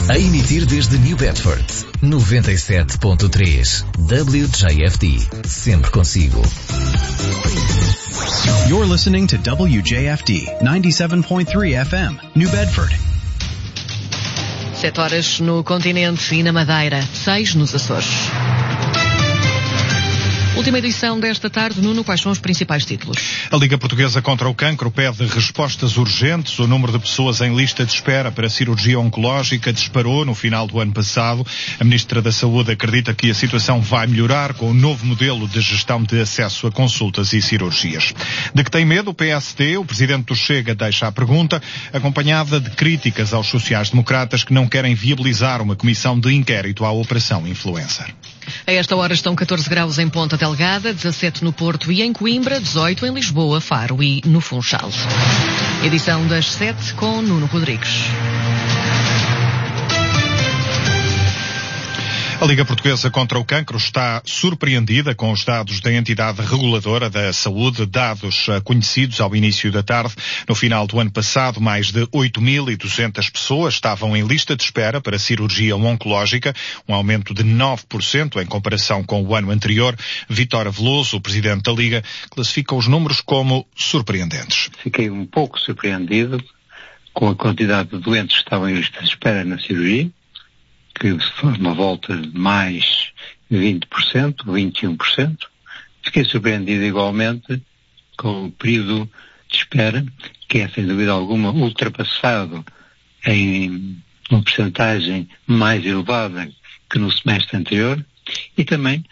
A emitir desde New Bedford, 97.3 WJFD, sempre consigo. You're listening to WJFD 97.3 FM, New Bedford. 7 horas no continente e na Madeira, 6 nos Açores. Última edição desta tarde. Nuno, quais são os principais títulos? A Liga Portuguesa contra o Cancro pede respostas urgentes. O número de pessoas em lista de espera para cirurgia oncológica disparou no final do ano passado. A Ministra da Saúde acredita que a situação vai melhorar com o novo modelo de gestão de acesso a consultas e cirurgias. De que tem medo o PSD? O Presidente do Chega deixa a pergunta, acompanhada de críticas aos sociais-democratas que não querem viabilizar uma comissão de inquérito à Operação Influencer. A esta hora estão 14 graus em Ponta Delgada, 17 no Porto e em Coimbra, 18 em Lisboa, Faro e no Funchal. Edição das 7 com Nuno Rodrigues. A Liga Portuguesa contra o Cancro está surpreendida com os dados da entidade reguladora da saúde, dados conhecidos ao início da tarde. No final do ano passado, mais de 8.200 pessoas estavam em lista de espera para cirurgia oncológica, um aumento de 9% em comparação com o ano anterior. Vítor Veloso, o presidente da Liga, classifica os números como surpreendentes. Fiquei um pouco surpreendido com a quantidade de doentes que estavam em lista de espera na cirurgia, que foi uma volta de mais 20%, 21%. Fiquei surpreendido igualmente com o período de espera, que é sem dúvida alguma ultrapassado em uma percentagem mais elevada que no semestre anterior, e também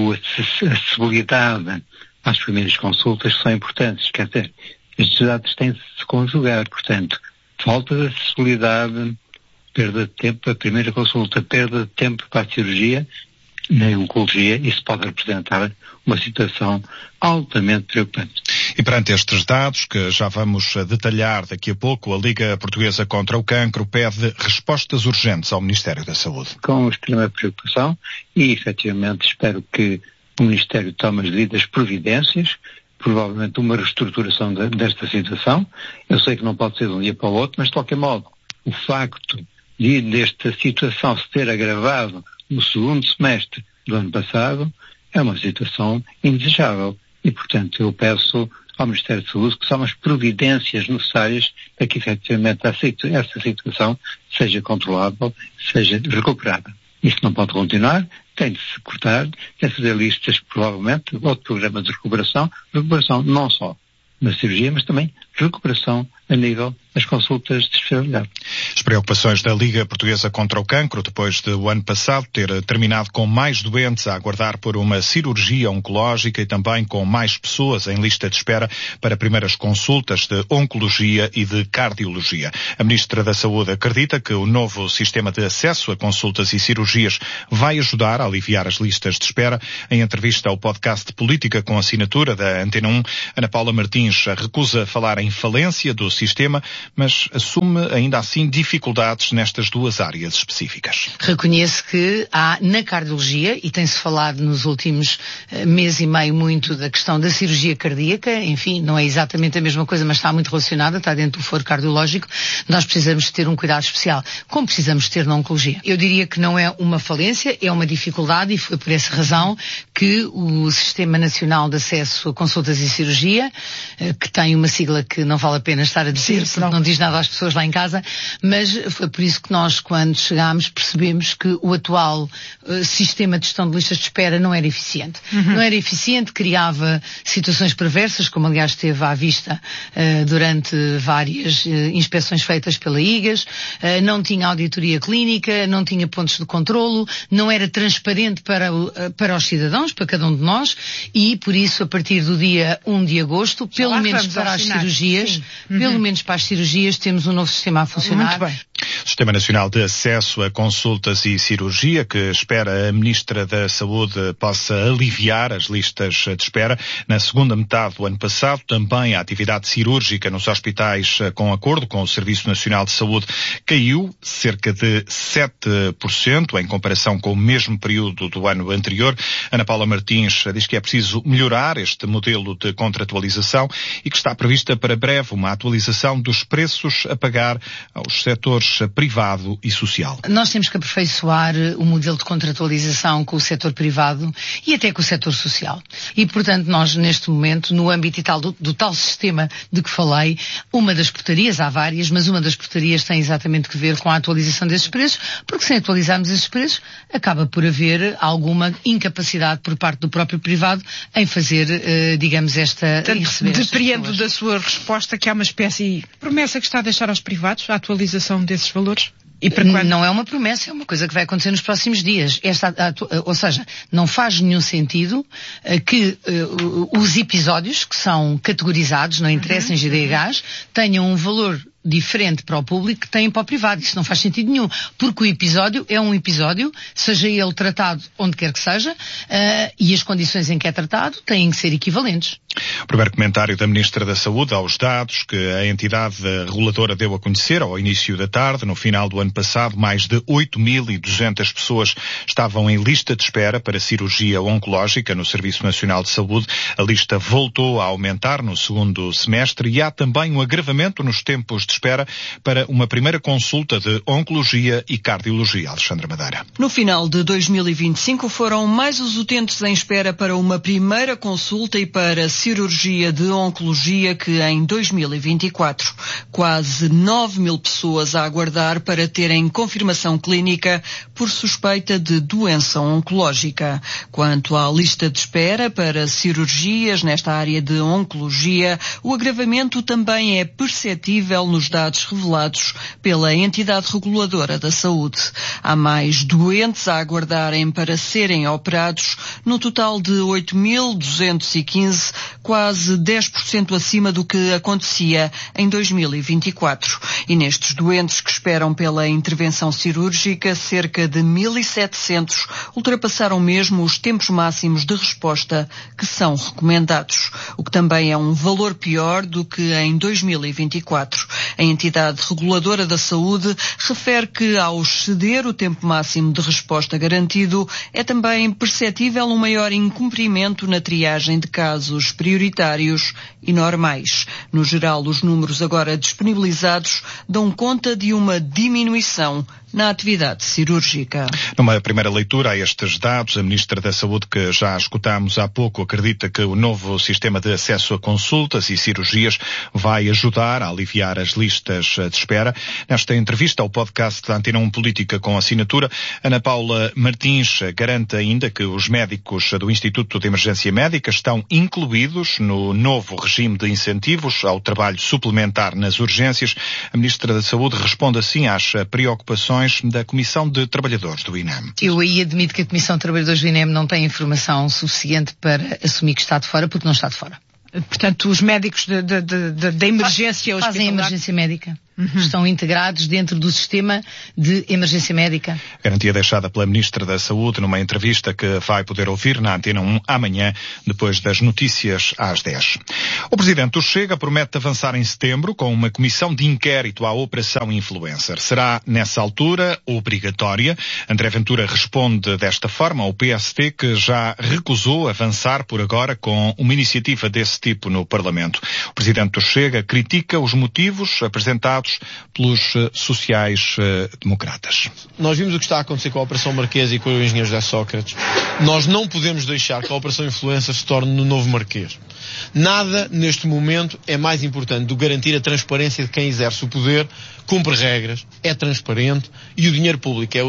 a acessibilidade às primeiras consultas são importantes, quer dizer, estes dados têm de se conjugar, portanto, falta de acessibilidade, perda de tempo para a primeira consulta, perda de tempo para a cirurgia, na oncologia, isso pode representar uma situação altamente preocupante. E perante estes dados, que já vamos detalhar daqui a pouco, a Liga Portuguesa contra o Cancro pede respostas urgentes ao Ministério da Saúde. Com extrema preocupação e, efetivamente, espero que o Ministério tome as devidas providências, provavelmente uma reestruturação desta situação. Eu sei que não pode ser de um dia para o outro, mas de qualquer modo, o facto desta situação se ter agravado no segundo semestre do ano passado é uma situação indesejável e, portanto, eu peço ao Ministério da Saúde que tome as providências necessárias para que, efetivamente, esta situação seja controlável, seja recuperada. Isso não pode continuar, tem de se cortar, tem de fazer listas, provavelmente, outro programa de recuperação não só na cirurgia, mas também recuperação a nível das consultas de especialidade. As preocupações da Liga Portuguesa contra o Cancro, depois do ano passado ter terminado com mais doentes a aguardar por uma cirurgia oncológica e também com mais pessoas em lista de espera para primeiras consultas de oncologia e de cardiologia. A Ministra da Saúde acredita que o novo sistema de acesso a consultas e cirurgias vai ajudar a aliviar as listas de espera. Em entrevista ao podcast Política com assinatura da Antena 1, Ana Paula Martins recusa falar em falência do sistema, mas assume ainda assim dificuldades nestas duas áreas específicas. Reconheço que há na cardiologia, e tem-se falado nos últimos mês e meio muito da questão da cirurgia cardíaca, enfim, não é exatamente a mesma coisa, mas está muito relacionada, está dentro do foro cardiológico, nós precisamos ter um cuidado especial, como precisamos ter na oncologia. Eu diria que não é uma falência, é uma dificuldade, e foi por essa razão que o Sistema Nacional de Acesso a Consultas e Cirurgia, que tem uma sigla que não vale a pena estar a dizer, porque não diz nada às pessoas lá em casa, mas foi por isso que nós, quando chegámos, percebemos que o atual sistema de gestão de listas de espera não era eficiente. Não era eficiente, criava situações perversas, como aliás esteve à vista durante várias inspeções feitas pela IGAS, não tinha auditoria clínica, não tinha pontos de controlo, não era transparente para os cidadãos, para cada um de nós, e por isso, a partir do dia 1 de agosto, pelo menos para as cirurgias, pelo menos para as cirurgias, temos um novo sistema a funcionar. Muito bem. O Sistema Nacional de Acesso a Consultas e Cirurgia, que espera a Ministra da Saúde possa aliviar as listas de espera. Na segunda metade do ano passado, também a atividade cirúrgica nos hospitais, com acordo com o Serviço Nacional de Saúde, caiu cerca de 7% em comparação com o mesmo período do ano anterior. Ana Paula Martins diz que é preciso melhorar este modelo de contratualização e que está prevista para breve uma atualização dos preços a pagar aos setores privado e social. Nós temos que aperfeiçoar o modelo de contratualização com o setor privado e até com o setor social. E, portanto, nós neste momento, no âmbito do tal sistema de que falei, uma das portarias, há várias, mas uma das portarias tem exatamente que ver com a atualização desses preços, porque sem atualizarmos esses preços, acaba por haver alguma incapacidade por parte do próprio privado em fazer, digamos, Depreendo da sua resposta que há uma espécie de promessa que está a deixar aos privados a atualização desses valores? E para quando? Não é uma promessa, é uma coisa que vai acontecer nos próximos dias. Ou seja, não faz nenhum sentido que os episódios que são categorizados, não interessa em GDHs, tenham um valor diferente para o público que tem para o privado. Isso não faz sentido nenhum, porque o episódio é um episódio, seja ele tratado onde quer que seja, e as condições em que é tratado têm que ser equivalentes. O primeiro comentário da Ministra da Saúde aos dados que a entidade reguladora deu a conhecer ao início da tarde. No final do ano passado, mais de 8.200 pessoas estavam em lista de espera para cirurgia oncológica no Serviço Nacional de Saúde. A lista voltou a aumentar no segundo semestre e há também um agravamento nos tempos de espera para uma primeira consulta de oncologia e cardiologia. Alexandra Madeira. No final de 2025 foram mais os utentes em espera para uma primeira consulta e para cirurgia de oncologia que em 2024. Quase 9.000 pessoas a aguardar para terem confirmação clínica por suspeita de doença oncológica. Quanto à lista de espera para cirurgias nesta área de oncologia, o agravamento também é perceptível nos dados revelados pela entidade reguladora da saúde. Há mais doentes a aguardarem para serem operados, no total de 8.215, quase 10% acima do que acontecia em 2024. E nestes doentes que esperam pela intervenção cirúrgica, cerca de 1.700 ultrapassaram mesmo os tempos máximos de resposta que são recomendados, o que também é um valor pior do que em 2024. A entidade reguladora da saúde refere que, ao exceder o tempo máximo de resposta garantido, é também perceptível um maior incumprimento na triagem de casos prioritários e normais. No geral, os números agora disponibilizados dão conta de uma diminuição na atividade cirúrgica. Numa primeira leitura a estes dados, a Ministra da Saúde, que já escutámos há pouco, acredita que o novo sistema de acesso a consultas e cirurgias vai ajudar a aliviar as listas de espera. Nesta entrevista ao podcast da Antena 1 Política com assinatura, Ana Paula Martins garante ainda que os médicos do Instituto de Emergência Médica estão incluídos no novo regime de incentivos ao trabalho suplementar nas urgências. A Ministra da Saúde responde assim às preocupações da Comissão de Trabalhadores do INEM. Eu aí admito que a Comissão de Trabalhadores do INEM não tem informação suficiente para assumir que está de fora, porque não está de fora. Portanto, os médicos da emergência hospitalar fazem emergência médica. Estão integrados dentro do sistema de emergência médica. Garantia deixada pela Ministra da Saúde numa entrevista que vai poder ouvir na Antena 1 amanhã, depois das notícias às 10. O Presidente do Chega promete avançar em setembro com uma comissão de inquérito à Operação Influencer. Será, nessa altura, obrigatória. André Ventura responde desta forma ao PSD, que já recusou avançar por agora com uma iniciativa desse tipo no Parlamento. O Presidente do Chega critica os motivos apresentados pelos sociais-democratas. Nós vimos o que está a acontecer com a Operação Marquês e com o engenheiro José Sócrates. Nós não podemos deixar que a Operação Influencer se torne no novo Marquês. Nada, neste momento, é mais importante do que garantir a transparência de quem exerce o poder, cumpre regras, é transparente e o dinheiro público é